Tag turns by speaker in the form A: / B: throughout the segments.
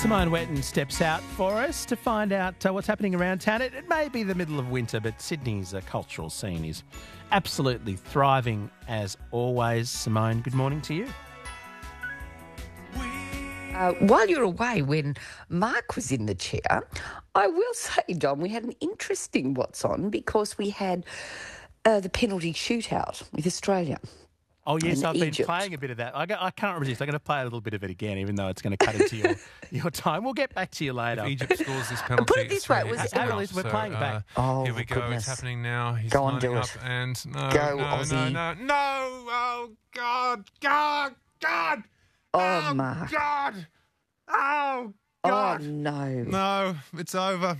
A: Simone Wetton steps out for us to find out what's happening around town. It may be the middle of winter, but Sydney's cultural scene is absolutely thriving as always. Simone, good morning to you.
B: While you were away, when Mark was in the chair, I will say, Dom, we had an interesting What's On because we had the penalty shootout with Australia.
A: Oh, yes, I've
B: Egypt.
A: been playing a bit of that. I can't resist. I'm going to play a little bit of it again, even though it's going to cut into your time. We'll get back to you later.
C: If Egypt scores this penalty,
B: Put it this way, was
A: We're playing it back.
B: Oh,
C: here we go.
B: goodness.
C: It's happening now. He's
B: Go on,
C: lining
B: do
C: up
B: it.
C: and no,
B: Go,
C: no,
B: Aussie.
C: no. Oh, God. God. God.
B: Oh, Mark.
C: God. Oh, God.
B: Oh, no.
C: No, it's over.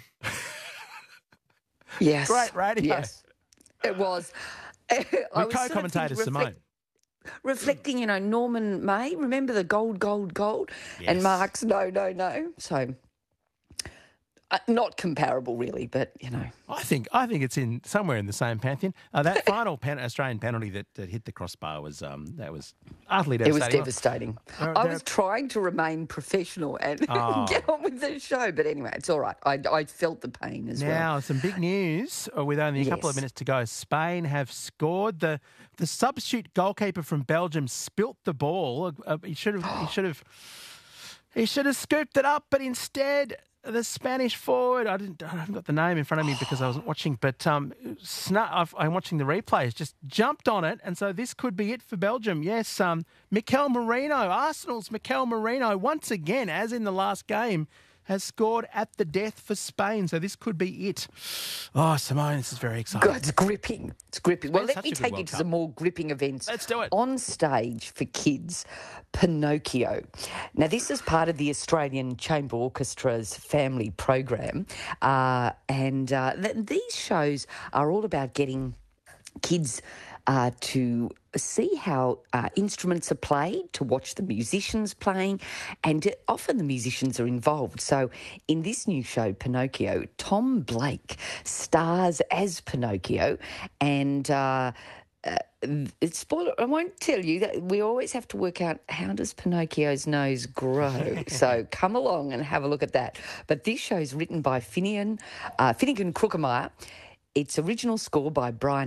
B: Yes.
A: Great radio.
B: Yes, it was.
A: We're co-commentators, Simone.
B: Reflecting, Norman May, remember the gold.
A: Yes.
B: And Mark's no. So, not comparable really, but,
A: I think it's in somewhere in the same pantheon. That final Australian penalty that hit the crossbar was that was utterly
B: It was
A: devastating.
B: devastating. I was trying to remain professional and get on with the show, but anyway, it's all right. I felt the pain as well.
A: Now, some big news with only a couple of minutes to go. Spain have scored. The substitute goalkeeper from Belgium spilt the ball. He should have scooped it up, but instead the Spanish forward, I haven't got the name in front of me because I wasn't watching, but I'm watching the replays, just jumped on it, and so this could be it for Belgium. Yes, Mikel Merino, Arsenal's Mikel Merino, once again, as in the last game, has scored at the death for Spain, so this could be it. Oh, Simone, this is very exciting.
B: God, it's gripping. Well, let
A: such
B: me
A: a good
B: take you
A: World
B: to
A: Cup.
B: some more gripping events.
A: Let's do it.
B: On stage for kids, Pinocchio. Now, this is part of the Australian Chamber Orchestra's family program, and these shows are all about getting kids to see how instruments are played, to watch the musicians playing, and often the musicians are involved. So in this new show, Pinocchio, Tom Blake stars as Pinocchio, and it's spoiler. I won't tell you that we always have to work out how does Pinocchio's nose grow. So come along and have a look at that. But this show is written by Finnegan Krookemeyer. It's original score by Brian